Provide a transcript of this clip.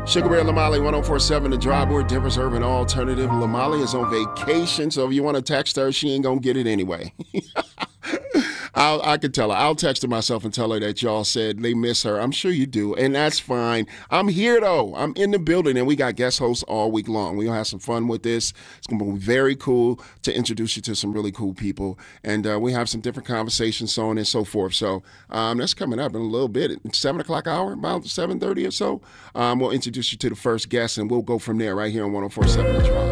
Sugar Bear Lamali, 1047 The Drive, where Denver's urban alternative. Lamali is on vacation, so if you want to text her, she ain't going to get it anyway. I could tell her. I'll text her myself and tell her that y'all said they miss her. I'm sure you do, and that's fine. I'm here, though. I'm in the building, and we got guest hosts all week long. We're going to have some fun with this. It's going to be very cool to introduce you to some really cool people, and we have some different conversations, so on and so forth. So that's coming up in a little bit. It's 7 o'clock hour, about 7:30 or so. We'll introduce you to the first guest, and we'll go from there right here on 1047 The Drive.